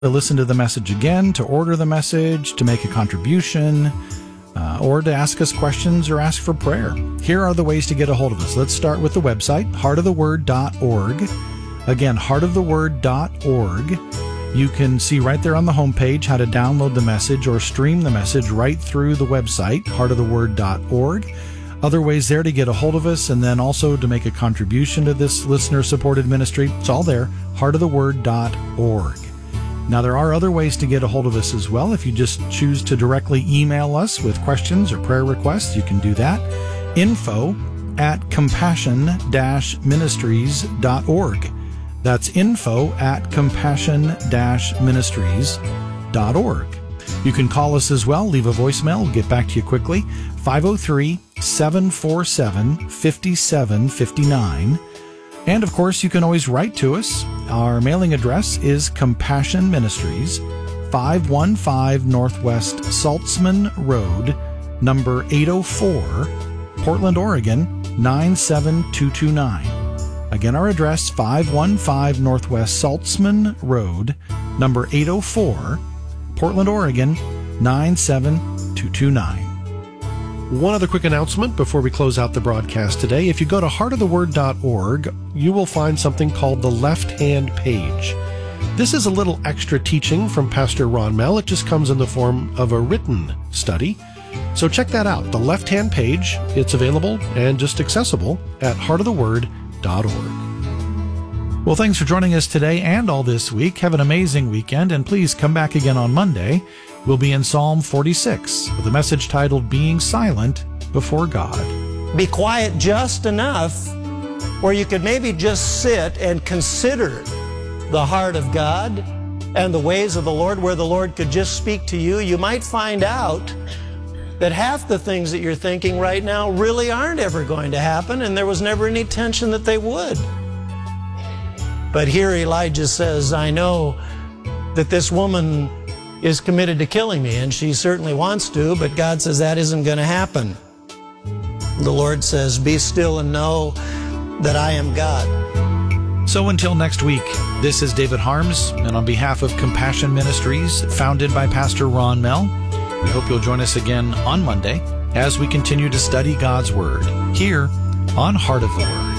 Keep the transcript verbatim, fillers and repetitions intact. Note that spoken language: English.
to listen to the message again, to order the message, to make a contribution, uh, or to ask us questions or ask for prayer. Here are the ways to get a hold of us. Let's start with the website, heart of the word dot org. Again, heart of the word dot org. You can see right there on the homepage how to download the message or stream the message right through the website, heart of the word dot org. Other ways there to get a hold of us, and then also to make a contribution to this listener-supported ministry. It's all there, heart of the word dot org. Now, there are other ways to get a hold of us as well. If you just choose to directly email us with questions or prayer requests, you can do that. Info at compassion dash ministries dot org. That's info at compassion dash ministries dot org. You can call us as well. Leave a voicemail. We'll get back to you quickly. five oh three, seven four seven, five seven five nine. And, of course, you can always write to us. Our mailing address is Compassion Ministries, five one five Northwest Saltzman Road, number eight oh four, Portland, Oregon, nine seven two two nine. Again, our address, five one five Northwest Saltzman Road, number eight oh four, Portland, Oregon, nine seven two two nine. One other quick announcement before we close out the broadcast today. If you go to heart of the word dot org, you will find something called the left-hand page. This is a little extra teaching from Pastor Ron Mell. It just comes in the form of a written study. So check that out, the left-hand page. It's available and just accessible at heart of the word dot org. Well, thanks for joining us today and all this week. Have an amazing weekend, and please come back again on Monday. We'll be in Psalm forty-six with a message titled Being Silent Before God. Be quiet just enough where you could maybe just sit and consider the heart of God and the ways of the Lord, where the Lord could just speak to you. You might find out that half the things that you're thinking right now really aren't ever going to happen, and there was never any tension that they would. But here Elijah says, I know that this woman is committed to killing me, and she certainly wants to, but God says that isn't going to happen. The Lord says, be still and know that I am God. So until next week, this is David Harms, and on behalf of Compassion Ministries, founded by Pastor Ron Mell, we hope you'll join us again on Monday as we continue to study God's Word here on Heart of the Word.